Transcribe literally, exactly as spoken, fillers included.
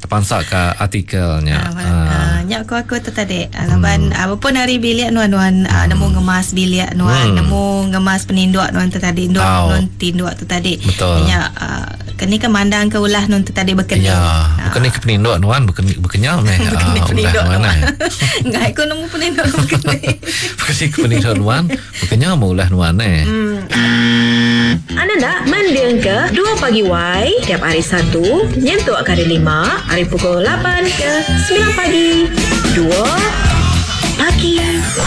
terpansak ke artikelnya. Ah, ah. Nyak aku aku tertarik. Laban hmm. apapun hari bilik nuan nuan hmm. uh, nemu ngemas bilik nuan, hmm. nemu ngemas peninduk nuan tertarik, nuan oh. nuan tinduk tertarik. Betul. Nyak uh, kini ke mandang ke ulah nuan tertarik berkenyang. Ya, bukan ni ke peninduk nuan berkenyang meh. Bukan Ah, peninduk mana? Enggak aku nemu peninduk berkenyang. Bukan ni ke peninduk nuan berkenyang mau ulah nuan eh. Hmm. Anda nak mendengar ke dua Pagi Y tiap hari Sabtu nyentuh kali lima hari pukul lapan ke sembilan pagi. dua Pagi